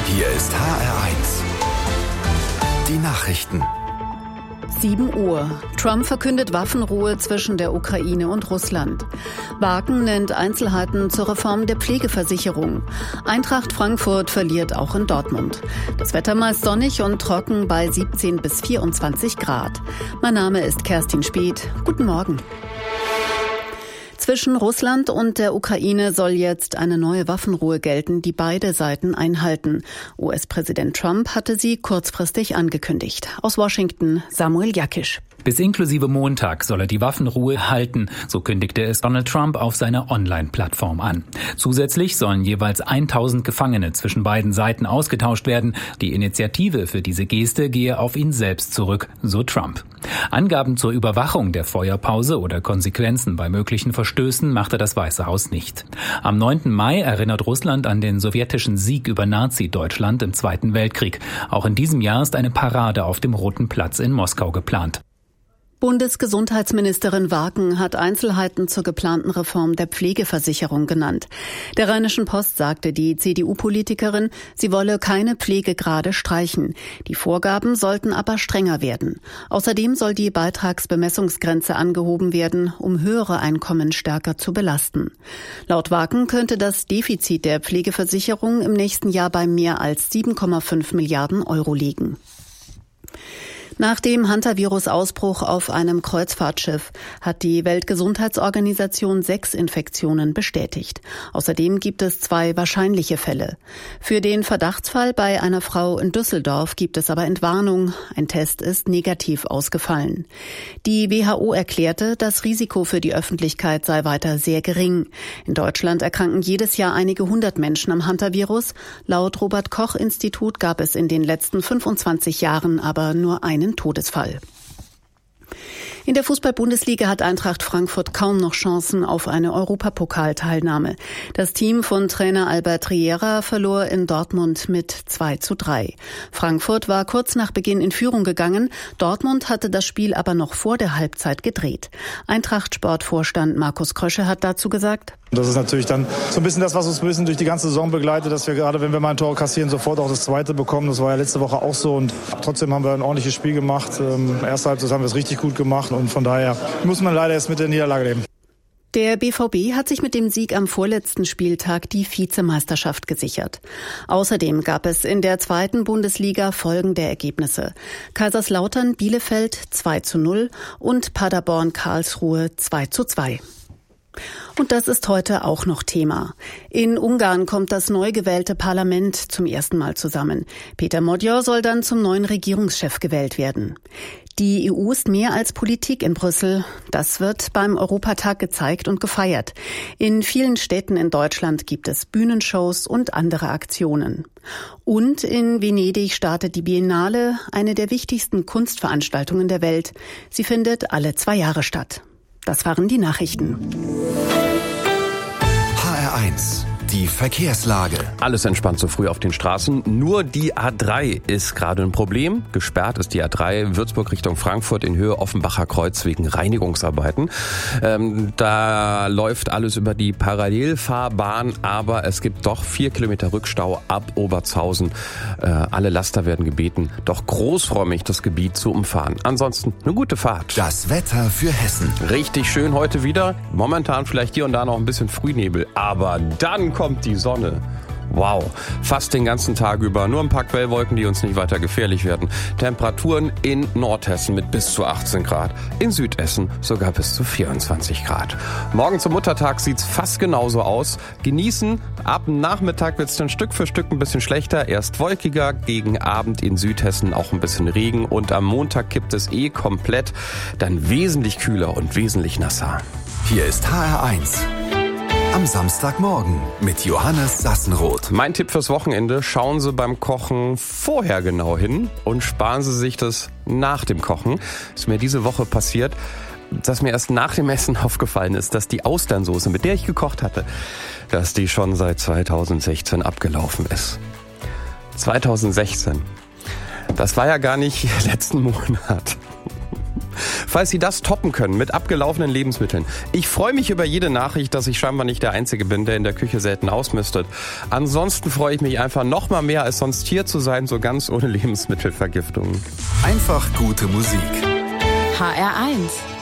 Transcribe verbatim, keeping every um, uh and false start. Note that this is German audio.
Hier ist H R eins. Die Nachrichten. sieben Uhr. Trump verkündet Waffenruhe zwischen der Ukraine und Russland. Wagen nennt Einzelheiten zur Reform der Pflegeversicherung. Eintracht Frankfurt verliert auch in Dortmund. Das Wetter meist sonnig und trocken bei siebzehn bis vierundzwanzig Grad. Mein Name ist Kerstin Speth. Guten Morgen. Zwischen Russland und der Ukraine soll jetzt eine neue Waffenruhe gelten, die beide Seiten einhalten. U S-Präsident Trump hatte sie kurzfristig angekündigt. Aus Washington Samuel Jakisch. Bis inklusive Montag soll er die Waffenruhe halten, so kündigte es Donald Trump auf seiner Online-Plattform an. Zusätzlich sollen jeweils tausend Gefangene zwischen beiden Seiten ausgetauscht werden. Die Initiative für diese Geste gehe auf ihn selbst zurück, so Trump. Angaben zur Überwachung der Feuerpause oder Konsequenzen bei möglichen Verstößen machte das Weiße Haus nicht. Am neunten Mai erinnert Russland an den sowjetischen Sieg über Nazi-Deutschland im Zweiten Weltkrieg. Auch in diesem Jahr ist eine Parade auf dem Roten Platz in Moskau geplant. Bundesgesundheitsministerin Wagen hat Einzelheiten zur geplanten Reform der Pflegeversicherung genannt. Der Rheinischen Post sagte die C D U-Politikerin, sie wolle keine Pflegegrade streichen. Die Vorgaben sollten aber strenger werden. Außerdem soll die Beitragsbemessungsgrenze angehoben werden, um höhere Einkommen stärker zu belasten. Laut Wagen könnte das Defizit der Pflegeversicherung im nächsten Jahr bei mehr als sieben Komma fünf Milliarden Euro liegen. Nach dem Hantavirus-Ausbruch auf einem Kreuzfahrtschiff hat die Weltgesundheitsorganisation sechs Infektionen bestätigt. Außerdem gibt es zwei wahrscheinliche Fälle. Für den Verdachtsfall bei einer Frau in Düsseldorf gibt es aber Entwarnung. Ein Test ist negativ ausgefallen. Die W H O erklärte, das Risiko für die Öffentlichkeit sei weiter sehr gering. In Deutschland erkranken jedes Jahr einige hundert Menschen am Hantavirus. Laut Robert-Koch-Institut gab es in den letzten fünfundzwanzig Jahren aber nur einen Todesfall. In der Fußball-Bundesliga hat Eintracht Frankfurt kaum noch Chancen auf eine Europapokalteilnahme. Das Team von Trainer Albert Riera verlor in Dortmund mit zwei zu drei. Frankfurt war kurz nach Beginn in Führung gegangen. Dortmund hatte das Spiel aber noch vor der Halbzeit gedreht. Eintracht-Sportvorstand Markus Krösche hat dazu gesagt: Das ist natürlich dann so ein bisschen das, was uns ein bisschen durch die ganze Saison begleitet, dass wir gerade, wenn wir mal ein Tor kassieren, sofort auch das zweite bekommen. Das war ja letzte Woche auch so und trotzdem haben wir ein ordentliches Spiel gemacht. Ähm, erste Halbzeit haben wir es richtig gut gemacht und von daher muss man leider jetzt mit der Niederlage leben. Der B V B hat sich mit dem Sieg am vorletzten Spieltag die Vizemeisterschaft gesichert. Außerdem gab es in der zweiten Bundesliga folgende Ergebnisse: Kaiserslautern Bielefeld zwei zu null und Paderborn Karlsruhe zwei zu zwei. Und das ist heute auch noch Thema. In Ungarn kommt das neu gewählte Parlament zum ersten Mal zusammen. Peter Magyar soll dann zum neuen Regierungschef gewählt werden. Die E U ist mehr als Politik in Brüssel. Das wird beim Europatag gezeigt und gefeiert. In vielen Städten in Deutschland gibt es Bühnenshows und andere Aktionen. Und in Venedig startet die Biennale, eine der wichtigsten Kunstveranstaltungen der Welt. Sie findet alle zwei Jahre statt. Das waren die Nachrichten. H R eins. Die Verkehrslage. Alles entspannt so früh auf den Straßen. Nur die A drei ist gerade ein Problem. Gesperrt ist die A drei Würzburg Richtung Frankfurt in Höhe Offenbacher Kreuz wegen Reinigungsarbeiten. Ähm, da läuft alles über die Parallelfahrbahn, aber es gibt doch vier Kilometer Rückstau ab Obertshausen. Äh, alle Laster werden gebeten, doch großräumig das Gebiet zu umfahren. Ansonsten eine gute Fahrt. Das Wetter für Hessen. Richtig schön heute wieder. Momentan vielleicht hier und da noch ein bisschen Frühnebel, aber dann kommt die Sonne. Wow, fast den ganzen Tag über. Nur ein paar Quellwolken, die uns nicht weiter gefährlich werden. Temperaturen in Nordhessen mit bis zu achtzehn Grad. In Südhessen sogar bis zu vierundzwanzig Grad. Morgen zum Muttertag sieht's fast genauso aus. Genießen. Ab Nachmittag wird's dann Stück für Stück ein bisschen schlechter. Erst wolkiger, gegen Abend in Südhessen auch ein bisschen Regen. Und am Montag kippt es eh komplett. Dann wesentlich kühler und wesentlich nasser. Hier ist H R eins. Am Samstagmorgen mit Johannes Sassenroth. Mein Tipp fürs Wochenende: Schauen Sie beim Kochen vorher genau hin und sparen Sie sich das nach dem Kochen. Ist mir diese Woche passiert, dass mir erst nach dem Essen aufgefallen ist, dass die Austernsoße, mit der ich gekocht hatte, dass die schon seit zweitausendsechzehn abgelaufen ist. zweitausendsechzehn. Das war ja gar nicht letzten Monat. falls Sie das toppen können mit abgelaufenen Lebensmitteln. Ich freue mich über jede Nachricht, dass ich scheinbar nicht der Einzige bin, der in der Küche selten ausmistet. Ansonsten freue ich mich einfach noch mal mehr als sonst hier zu sein, so ganz ohne Lebensmittelvergiftung. Einfach gute Musik. H R eins